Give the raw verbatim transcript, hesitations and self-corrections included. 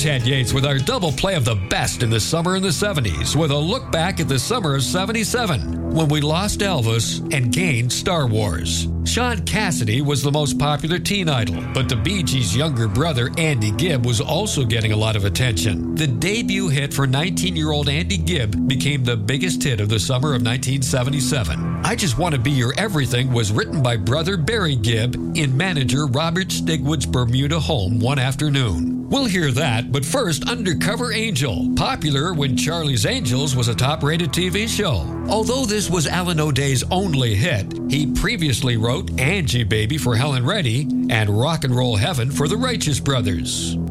Chad Yates with our double play of the best in the summer in the seventies with a look back at the summer of seventy-seven when we lost Elvis and gained Star Wars. Sean Cassidy was the most popular teen idol, but the Bee Gees' younger brother, Andy Gibb, was also getting a lot of attention. The debut hit for nineteen-year-old Andy Gibb became the biggest hit of the summer of nineteen seventy-seven. I Just Want to Be Your Everything was written by brother Barry Gibb in manager Robert Stigwood's Bermuda home one afternoon. We'll hear that, but first, Undercover Angel, popular when Charlie's Angels was a top-rated T V show. Although this was Alan O'Day's only hit, he previously wrote Angie Baby for Helen Reddy and Rock and Roll Heaven for the Righteous Brothers.